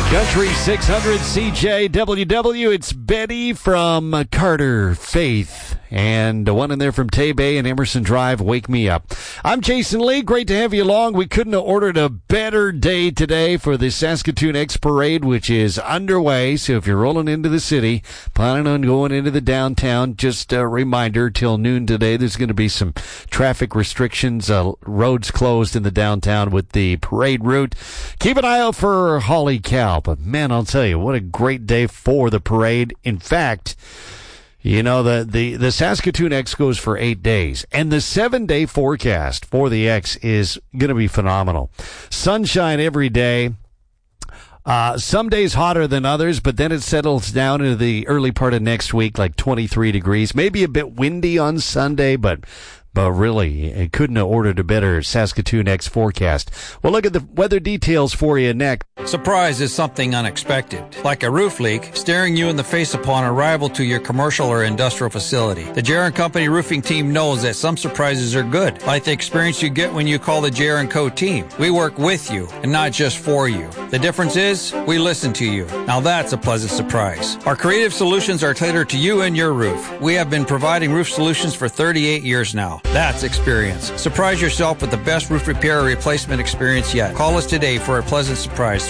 Country 600 CJWW, it's Betty from Carter Faith. And one in there from Tay Bay and Emerson Drive, Wake Me Up. I'm Jason Lee. Great to have you along. We couldn't have ordered a better day today for the Saskatoon X Parade, which is underway. So if you're rolling into the city, planning on going into the downtown, just a reminder, till noon today, there's going to be some traffic restrictions, roads closed in the downtown with the parade route. Keep an eye out for Holly Cow. But man, I'll tell you, what a great day for the parade. In fact, you know, the Saskatoon X goes for 8 days, and the 7-day forecast for the X is going to be phenomenal. Sunshine every day. Some days hotter than others, but then it settles down into the early part of next week, like 23 degrees. Maybe a bit windy on Sunday, but really, it couldn't have ordered a better Saskatoon X forecast. We'll look at the weather details for you next. Surprise is something unexpected, like a roof leak staring you in the face upon arrival to your commercial or industrial facility. The J.R. & Company roofing team knows that some surprises are good, like the experience you get when you call the J.R. & Co. team. We work with you and not just for you. The difference is we listen to you. Now that's a pleasant surprise. Our creative solutions are tailored to you and your roof. We have been providing roof solutions for 38 years now. That's experience. Surprise yourself with the best roof repair or replacement experience yet. Call us today for a pleasant surprise.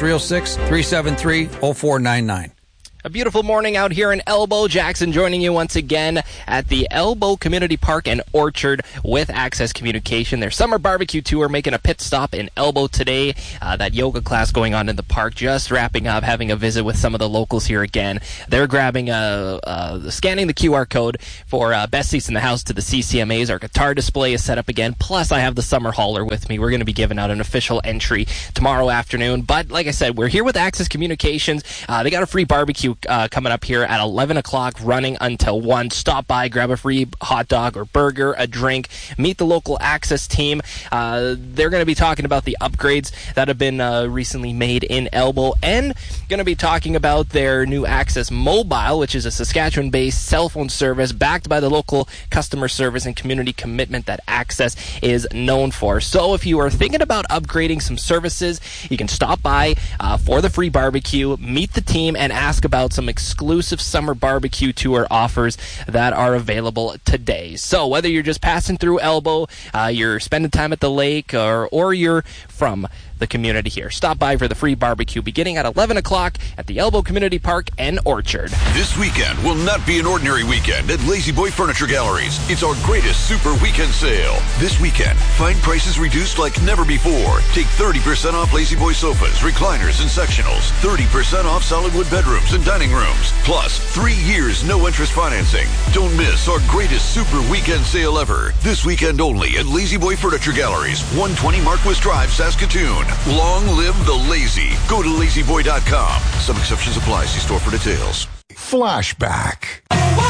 306-373-0499. A beautiful morning out here in Elbow. Jackson joining you once again at the Elbow Community Park and Orchard with Access Communication. Their summer barbecue tour making a pit stop in Elbow today. That yoga class going on in the park, just wrapping up, having a visit with some of the locals here again. They're grabbing scanning the QR code for best seats in the house to the CCMAs. Our guitar display is set up again. Plus, I have the summer hauler with me. We're going to be giving out an official entry tomorrow afternoon. But like I said, we're here with Access Communications. They got a free barbecue coming up here at 11 o'clock, running until 1. Stop by, grab a free hot dog or burger, a drink, meet the local Access team. They're going to be talking about the upgrades that have been recently made in Elbow, and going to be talking about their new Access Mobile, which is a Saskatchewan-based cell phone service backed by the local customer service and community commitment that Access is known for. So if you are thinking about upgrading some services, you can stop by for the free barbecue, meet the team, and ask about some exclusive summer barbecue tour offers that are available today. So whether you're just passing through Elbow, you're spending time at the lake, or you're from the community here, stop by for the free barbecue beginning at 11 o'clock at the Elbow Community Park and Orchard. This weekend will not be an ordinary weekend at Lazy Boy Furniture Galleries. It's our greatest super weekend sale. This weekend, find prices reduced like never before. Take 30% off Lazy Boy sofas, recliners, and sectionals. 30% off solid wood bedrooms and dining rooms. Plus, 3 years no interest financing. Don't miss our greatest super weekend sale ever. This weekend only at Lazy Boy Furniture Galleries, 120 Marquis Drive, Saskatoon. Long live the lazy. Go to lazyboy.com. Some exceptions apply. See store for details. Flashback.